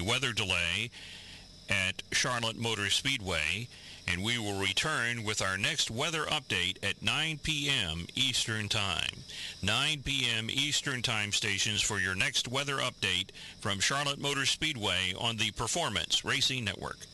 weather delay at Charlotte Motor Speedway, and we will return with our next weather update at 9 p.m. Eastern Time. 9 p.m. Eastern Time stations for your next weather update from Charlotte Motor Speedway on the Performance Racing Network.